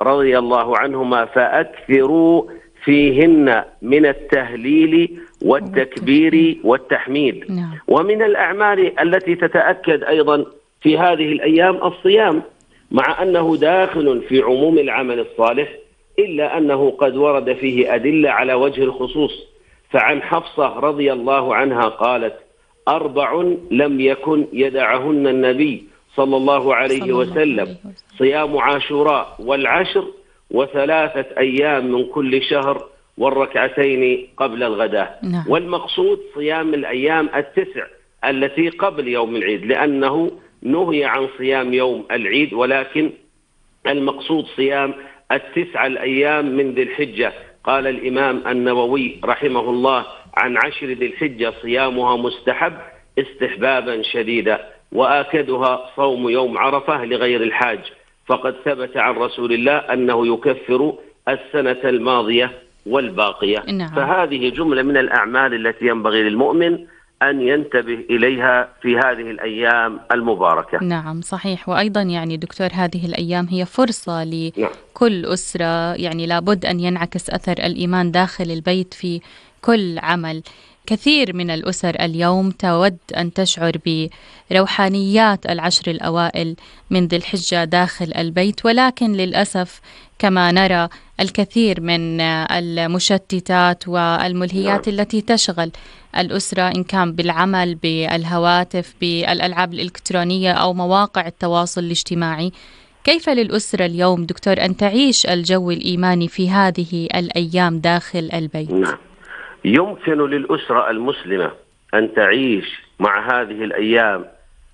رضي الله عنهما: فأكثروا فيهن من التهليل والتكبير والتحميد. ومن الأعمال التي تتأكد أيضا في هذه الأيام الصيام، مع أنه داخل في عموم العمل الصالح، إلا أنه قد ورد فيه أدلة على وجه الخصوص. فعن حفصة رضي الله عنها قالت: 4 لم يكن يدعهن النبي صلى الله عليه وسلم: صيام عاشوراء والعشر و3 أيام من كل شهر والركعتين قبل الغداء. والمقصود صيام الأيام 9 التي قبل يوم العيد، لأنه نهي عن صيام يوم العيد، ولكن المقصود صيام 9 الأيام من ذي الحجة. قال الإمام النووي رحمه الله: عن 10 ذي الحجة صيامها مستحب استحبابا شديدا، وآكدها صوم يوم عرفة لغير الحاج، فقد ثبت عن رسول الله أنه يكفر السنة الماضية والباقية. فهذه جملة من الأعمال التي ينبغي للمؤمن أن ينتبه إليها في هذه الأيام المباركة. نعم صحيح. وأيضا يعني دكتور، هذه الأيام هي فرصة لكل أسرة، يعني لابد أن ينعكس أثر الإيمان داخل البيت في كل عمل. كثير من الأسر اليوم تود أن تشعر بروحانيات العشر الأوائل من ذي الحجة داخل البيت، ولكن للأسف كما نرى الكثير من المشتتات والملهيات التي تشغل الأسرة، إن كان بالعمل، بالهواتف، بالألعاب الإلكترونية أو مواقع التواصل الاجتماعي. كيف للأسرة اليوم دكتور أن تعيش الجو الإيماني في هذه الأيام داخل البيت؟ يمكن للأسرة المسلمة أن تعيش مع هذه الأيام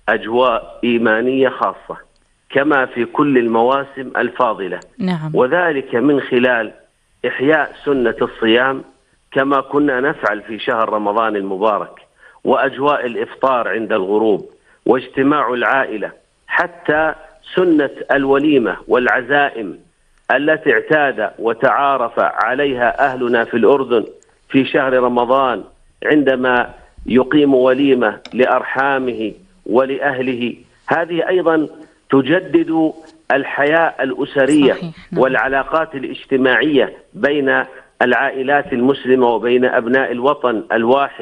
أجواء إيمانية خاصة كما في كل المواسم الفاضلة. وذلك من خلال إحياء سنة الصيام كما كنا نفعل في شهر رمضان المبارك، وأجواء الإفطار عند الغروب، واجتماع العائلة، حتى سنة الوليمة والعزائم التي اعتاد وتعارف عليها أهلنا في الأردن في شهر رمضان، عندما يقيم وليمة لأرحامه ولأهله. هذه أيضا تجدد الحياة الأسرية والعلاقات الاجتماعية بين العائلات المسلمة وبين أبناء الوطن الواحد.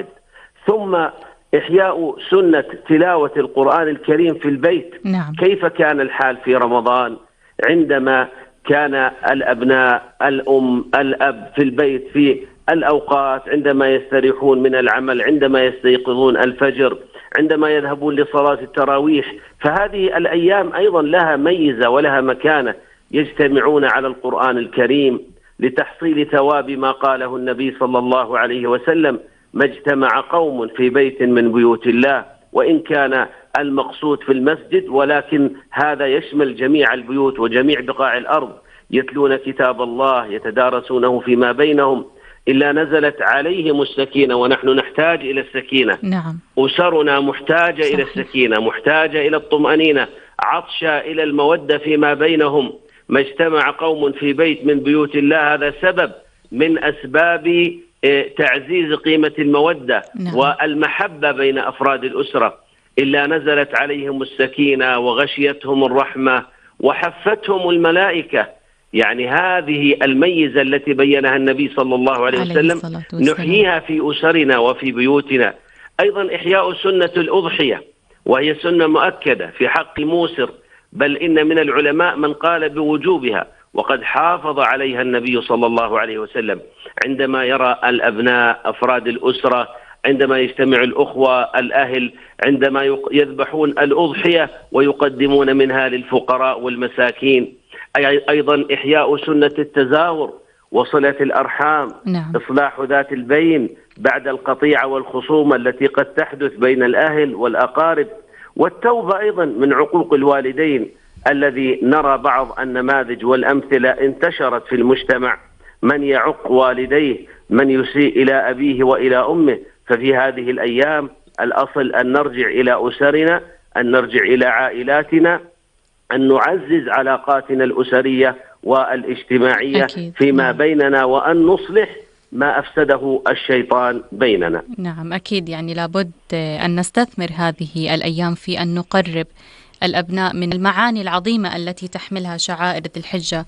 ثم إحياء سنة تلاوة القرآن الكريم في البيت. كيف كان الحال في رمضان عندما كان الأبناء، الأم، الأب في البيت في الأوقات عندما يستريحون من العمل، عندما يستيقظون الفجر، عندما يذهبون لصلاة التراويح. فهذه الأيام أيضا لها ميزة ولها مكانة، يجتمعون على القرآن الكريم لتحصيل ثواب ما قاله النبي صلى الله عليه وسلم: ما اجتمع قوم في بيت من بيوت الله، وإن كان المقصود في المسجد، ولكن هذا يشمل جميع البيوت وجميع بقاع الأرض، يتلون كتاب الله يتدارسونه فيما بينهم، إلا نزلت عليهم السكينة. ونحن نحتاج إلى السكينة. أسرنا محتاجة إلى السكينة، محتاجة إلى الطمأنينة، عطشة إلى المودة فيما بينهم. ما اجتمع قوم في بيت من بيوت الله، هذا سبب من أسباب تعزيز قيمة المودة والمحبة بين أفراد الأسرة. إلا نزلت عليهم السكينة وغشيتهم الرحمة وحفتهم الملائكة. يعني هذه الميزة التي بينها النبي صلى الله عليه وسلم نحييها في أسرنا وفي بيوتنا. أيضا إحياء سنة الأضحية، وهي سنة مؤكدة في حق موسر، بل إن من العلماء من قال بوجوبها، وقد حافظ عليها النبي صلى الله عليه وسلم. عندما يرى الأبناء أفراد الأسرة، عندما يجتمع الأخوة الأهل، عندما يذبحون الأضحية ويقدمون منها للفقراء والمساكين. أيضا إحياء سنة التزاور وصلة الأرحام، إصلاح ذات البين بعد القطيعة والخصومة التي قد تحدث بين الأهل والأقارب، والتوبة أيضا من عقوق الوالدين الذي نرى بعض النماذج والأمثلة انتشرت في المجتمع، من يعق والديه، من يسيء إلى أبيه وإلى أمه. ففي هذه الأيام الأصل أن نرجع إلى أسرنا، أن نرجع إلى عائلاتنا، أن نعزز علاقاتنا الأسرية والاجتماعية فيما بيننا، وأن نصلح ما أفسده الشيطان بيننا. نعم أكيد، يعني لابد أن نستثمر هذه الأيام في أن نقرب الأبناء من المعاني العظيمة التي تحملها شعائر ذي الحجة